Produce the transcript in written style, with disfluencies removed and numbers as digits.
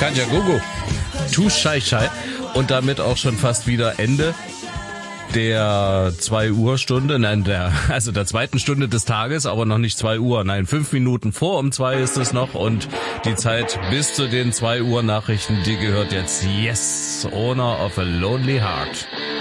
Kanja Gogo. Tu Schei Schei. Und damit auch schon fast wieder Ende der 2 Uhr Stunde, der zweiten Stunde des Tages, aber noch nicht 2 Uhr, 5 Minuten vor um 2 ist es noch und die Zeit bis zu den 2 Uhr Nachrichten, die gehört jetzt Yes, Owner of a Lonely Heart.